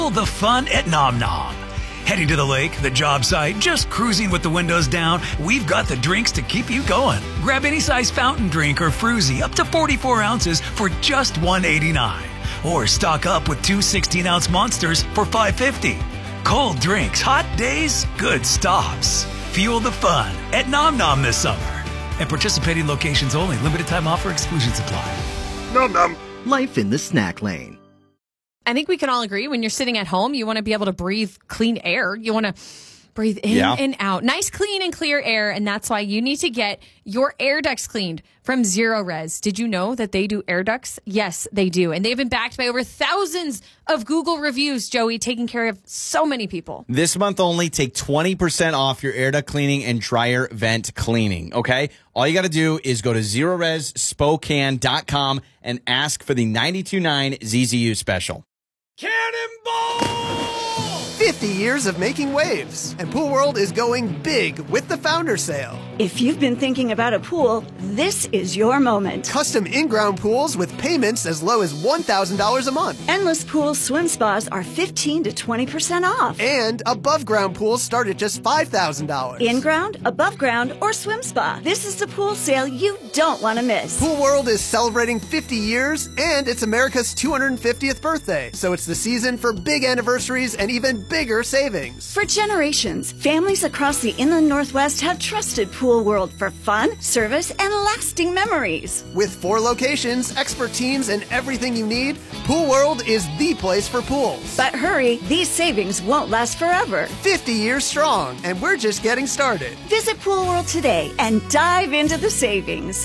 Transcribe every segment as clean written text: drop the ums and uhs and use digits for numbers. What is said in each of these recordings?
The fun at Nom Nom. Heading to the lake, the job site, just cruising with the windows down, we've got the drinks to keep you going. Grab any size fountain drink or fruzy up to 44 ounces for just $1.89. Or stock up with two 16-ounce monsters for $5.50. Cold drinks, hot days, good stops. Fuel the fun at Nom Nom this summer. And participating locations only. Limited time offer. Exclusions apply. Nom Nom. Life in the snack lane. I think we can all agree when you're sitting at home, you want to be able to breathe clean air. You want to breathe in and out. Nice, clean, and clear air. And that's why you need to get your air ducts cleaned from Zero Res. Did you know that they do air ducts? Yes, they do. And they've been backed by over thousands of Google reviews, Joey, taking care of so many people. This month only, take 20% off your air duct cleaning and dryer vent cleaning, okay? All you got to do is go to ZeroResSpokane.com and ask for the 92.9 ZZU special. Cannonball! 50 years of making waves, and Pool World is going big with the Founder Sale. If you've been thinking about a pool, this is your moment. Custom in-ground pools with payments as low as $1,000 a month. Endless Pool swim spas are 15 to 20% off. And above-ground pools start at just $5,000. In-ground, above ground, or swim spa. This is the pool sale you don't want to miss. Pool World is celebrating 50 years, and it's America's 250th birthday. So it's the season for big anniversaries and even bigger savings. For generations, families across the Inland Northwest have trusted Pool World for fun, service, and lasting memories. With 4 locations, expert teams, and everything you need, Pool World is the place for pools. But hurry, these savings won't last forever. 50 years strong, and we're just getting started. Visit Pool World today and dive into the savings.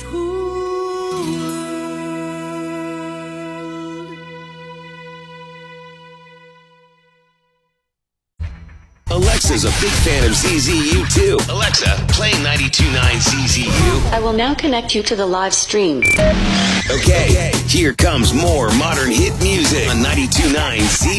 Alexa's a big fan of ZZU too. Alexa, play 92.9 ZZU. I will now connect you to the live stream. Okay, here comes more modern hit music on 92.9 ZZU.